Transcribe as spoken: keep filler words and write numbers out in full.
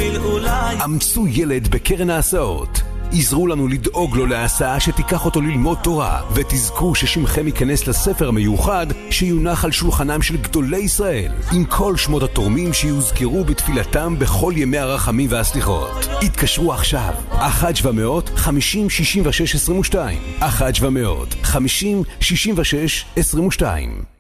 בשביל אולי. אמצו ילד בקרן ההסעות. עזרו לנו לדאוג לו להסעה שתיקח אותו ללמוד תורה, ותזכו ששמכם ייכנס לספר המיוחד שיונח על שולחנם של גדולי ישראל, עם כל שמות התורמים שיוזכרו בתפילתם בכל ימי הרחמים והסליחות. התקשרו עכשיו, אחת שבע מאות חמישים שישים ושש עשרים ושתיים, אחת שבע מאות חמישים שישים ושש עשרים ושתיים.